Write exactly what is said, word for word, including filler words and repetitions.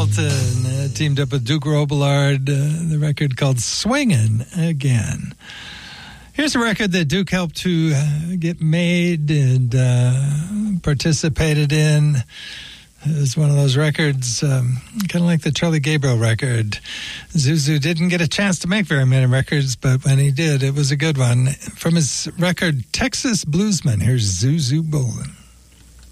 Hamilton uh, teamed up with Duke Robillard, uh, the record called Swingin' Again. Here's a record that Duke helped to uh, get made and uh, participated in. It was one of those records, um, kind of like the Charlie Gabriel record. Zuzu didn't get a chance to make very many records, but when he did, it was a good one. From his record, Texas Bluesman, here's Zuzu Bolin.